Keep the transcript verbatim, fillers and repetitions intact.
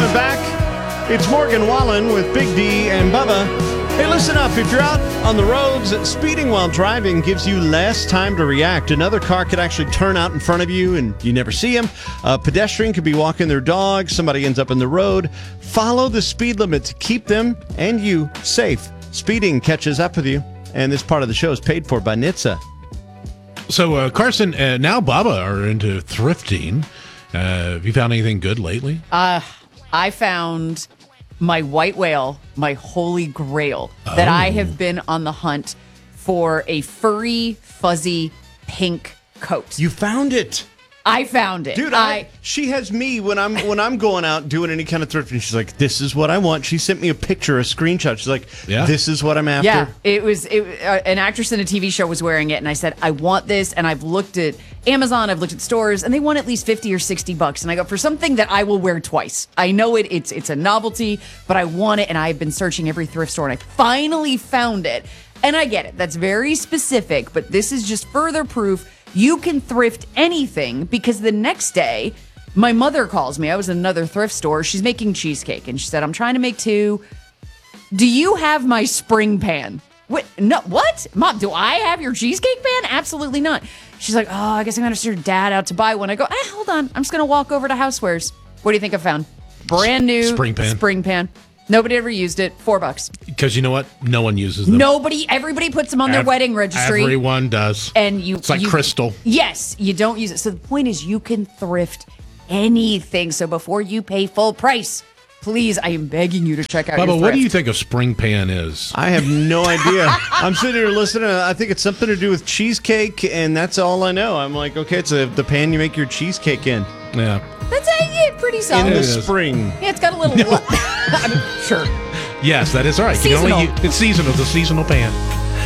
coming back. It's Morgan Wallen with Big D and Bubba. Hey, listen up. If you're out on the roads, speeding while driving gives you less time to react. Another car could actually turn out in front of you and you never see them. A pedestrian could be walking their dog. Somebody ends up in the road. Follow the speed limit to keep them and you safe. Speeding catches up with you. And this part of the show is paid for by N H T S A. So, uh, Carson, uh, now Bubba are into thrifting. Uh, have you found anything good lately? Uh, I found my white whale, my holy grail, oh. that I have been on the hunt for a furry, fuzzy, pink coat. You found it. I found it. Dude, I, I she has me when I'm when I'm going out doing any kind of thrifting. She's like, this is what I want. She sent me a picture, a screenshot. She's like, yeah. this is what I'm after. Yeah, it was it, uh, an actress in a T V show was wearing it, and I said, I want this. And I've looked at Amazon, I've looked at stores, and they want at least fifty or sixty bucks. And I go, for something that I will wear twice. I know it, it's it's a novelty, but I want it, and I've been searching every thrift store, and I finally found it. And I get it. That's very specific, but this is just further proof you can thrift anything, because the next day, my mother calls me. I was in another thrift store. She's making cheesecake, and she said, I'm trying to make two. Do you have my spring pan? What? No, what? Mom, do I have your cheesecake pan? Absolutely not. She's like, oh, I guess I'm going to send your dad out to buy one. I go, eh, hold on. I'm just going to walk over to Housewares. What do you think I found? Brand new spring pan. Spring pan. Nobody ever used it. Four bucks. Because you know what? No one uses them. Nobody. Everybody puts them on their Ev- wedding registry. Everyone does. And you. It's like you, crystal. Yes, you don't use it. So the point is, you can thrift anything. So before you pay full price, please, I am begging you to check out. Bubba, your thrift. What do you think a spring pan is? I have no idea. I'm sitting here listening. I think it's something to do with cheesecake, and that's all I know. I'm like, okay, it's a, the pan you make your cheesecake in. Yeah. That's a, yeah, pretty solid. In the It is. spring. Yeah, it's got a little. I mean, sure. Yes, that is right. You can only use, it's seasonal. It's a seasonal pan.